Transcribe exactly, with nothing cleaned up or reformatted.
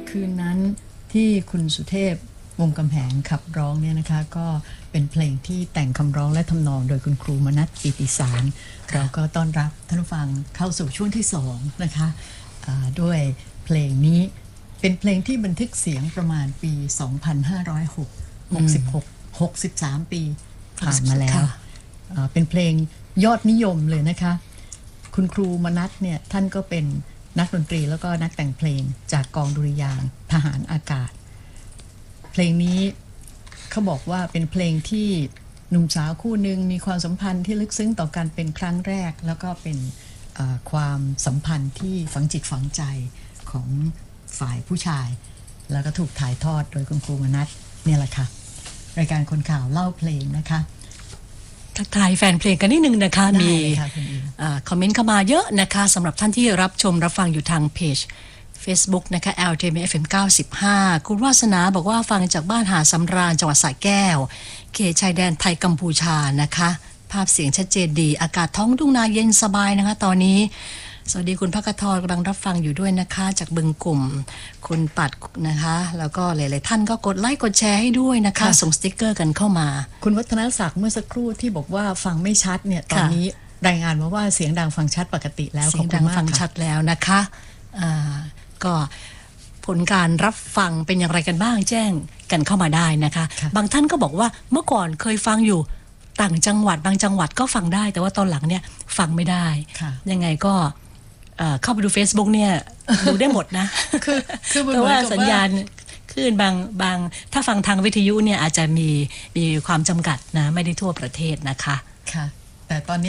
คืนนั้นที่คุณสุเทพวงศ์กำแหงขับร้องเนี่ยนะคะก็เป็นเพลงที่แต่งคำร้องและทำนองโดยคุณครูมนัส ปิติสารเราก็ต้อนรับท่านผู้ฟังเข้าสู่ช่วงที่สองนะคะด้วยเพลงนี้เป็นเพลงที่บันทึกเสียงประมาณปี สองพันห้าร้อยหกสิบหก หกสิบสาม ปีผ่านมาแล้วเป็นเพลงยอดนิยมเลยนะคะคุณครูมนัสเนี่ยท่านก็เป็นนักดนตรีแล้วก็นักแต่งเพลงจากกองดุริยางค์ทหารอากาศเพลงนี้เขาบอกว่าเป็นเพลงที่หนุ่มสาวคู่หนึ่งมีความสัมพันธ์ที่ลึกซึ้งต่อกันเป็นครั้งแรกแล้วก็เป็นความสัมพันธ์ที่ฝังจิตฝังใจของฝ่ายผู้ชายแล้วก็ถูกถ่ายทอดโดยคุณครูมนัสเนี่ยแหละค่ะรายการคนข่าวเล่าเพลงนะคะทักทายแฟนเพลงกันนิดนึงนะคะมีคอมเมนต์เข้ามาเยอะนะคะสำหรับท่านที่รับชมรับฟังอยู่ทางเพจ Facebook นะคะ แอล ที เอ็ม เอฟ เอ็ม เก้าสิบห้า คุณวาสนาบอกว่าฟังจากบ้านหาดสำราญจังหวัดสระแก้วเขตชายแดนไทยกัมพูชานะคะภาพเสียงชัดเจนดีอากาศท้องทุ่งนาเย็นสบายนะคะตอนนี้สวัสดีคุณภักทรกำลังรับฟังอยู่ด้วยนะคะจากบึงกลุ่มคุณปัดนะคะแล้วก็หลายๆท่านก็กดไลค์กดแชร์ให้ด้วยนะคะส่งสติ๊กเกอร์กันเข้ามาคุณวัฒนศักดิ์เมื่อสักครู่ที่บอกว่าฟังไม่ชัดเนี่ยตอนนี้รายงานมาว่าเสียงดังฟังชัดปกติแล้วเสียงดังฟังชัดแล้วนะคะก็ผลการรับฟังเป็นอย่างไรกันบ้างแจ้งกันเข้ามาได้นะคะบางท่านก็บอกว่าเมื่อก่อนเคยฟังอยู่ต่างจังหวัดบางจังหวัดก็ฟังได้แต่ว่าตอนหลังเนี่ยฟังไม่ได้ยังไงก็เข้าไปดู Facebook เนี่ยดูได้หมดนะคือคือเพราะว่าสัญญาณคลื่นบางบางถ้าฟังทางวิทยุเนี่ยอาจจะมีมีความจำกัดนะไม่ได้ทั่วประเทศนะคะค่ะแต่ตอนนี้